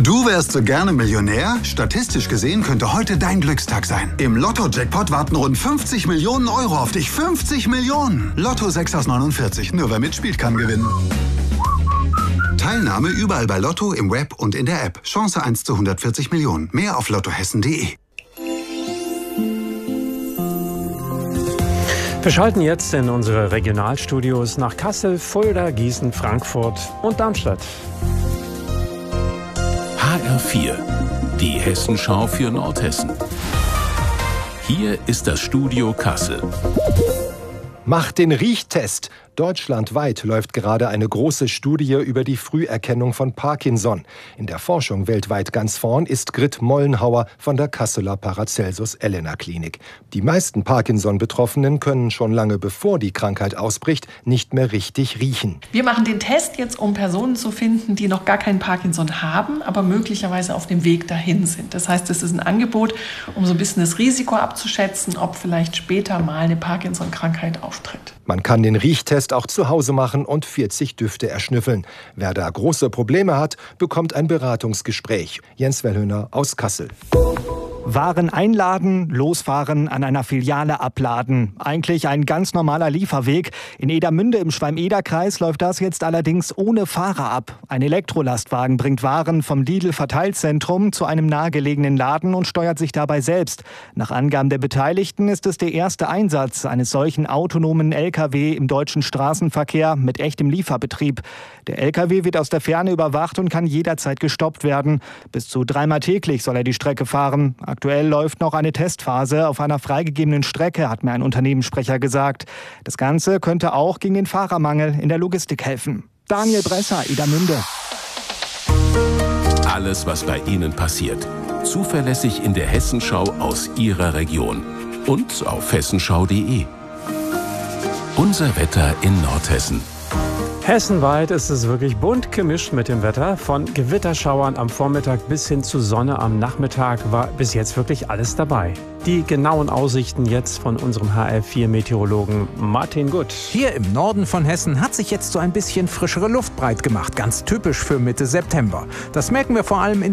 Du wärst so gerne Millionär? Statistisch gesehen könnte heute dein Glückstag sein. Im Lotto-Jackpot warten rund 50 Millionen Euro auf dich. 50 Millionen! Lotto 6 aus 49. Nur wer mitspielt, kann gewinnen. Teilnahme überall bei Lotto, im Web und in der App. Chance 1 zu 140 Millionen. Mehr auf lottohessen.de. Wir schalten jetzt in unsere Regionalstudios nach Kassel, Fulda, Gießen, Frankfurt und Darmstadt. HR4, die Hessenschau für Nordhessen. Hier ist das Studio Kassel. Macht den Riechtest! Deutschlandweit läuft gerade eine große Studie über die Früherkennung von Parkinson. In der Forschung weltweit ganz vorn ist Grit Mollenhauer von der Kasseler Paracelsus-Elena-Klinik. Die meisten Parkinson-Betroffenen können schon lange bevor die Krankheit ausbricht, nicht mehr richtig riechen. Wir machen den Test jetzt, um Personen zu finden, die noch gar keinen Parkinson haben, aber möglicherweise auf dem Weg dahin sind. Das heißt, es ist ein Angebot, um so ein bisschen das Risiko abzuschätzen, ob vielleicht später mal eine Parkinson-Krankheit auftritt. Man kann den Riechtest auch zu Hause machen und 40 Düfte erschnüffeln. Wer da große Probleme hat, bekommt ein Beratungsgespräch. Jens Wellhöhner aus Kassel. Waren einladen, losfahren, an einer Filiale abladen. Eigentlich ein ganz normaler Lieferweg. In Edermünde im Schwalm-Eder-Kreis läuft das jetzt allerdings ohne Fahrer ab. Ein Elektrolastwagen bringt Waren vom Lidl-Verteilzentrum zu einem nahegelegenen Laden und steuert sich dabei selbst. Nach Angaben der Beteiligten ist es der erste Einsatz eines solchen autonomen LKW im deutschen Straßenverkehr mit echtem Lieferbetrieb. Der LKW wird aus der Ferne überwacht und kann jederzeit gestoppt werden. Bis zu 3-mal täglich soll er die Strecke fahren. Aktuell läuft noch eine Testphase auf einer freigegebenen Strecke, hat mir ein Unternehmenssprecher gesagt. Das Ganze könnte auch gegen den Fahrermangel in der Logistik helfen. Daniel Bresser, Edermünde. Alles, was bei Ihnen passiert. Zuverlässig in der Hessenschau aus Ihrer Region. Und auf hessenschau.de. Unser Wetter in Nordhessen. Hessenweit ist es wirklich bunt gemischt mit dem Wetter. Von Gewitterschauern am Vormittag bis hin zu Sonne am Nachmittag war bis jetzt wirklich alles dabei. Die genauen Aussichten jetzt von unserem HR4-Meteorologen Martin Gutt. Hier im Norden von Hessen hat sich jetzt so ein bisschen frischere Luft breit gemacht. Ganz typisch für Mitte September. Das merken wir vor allem in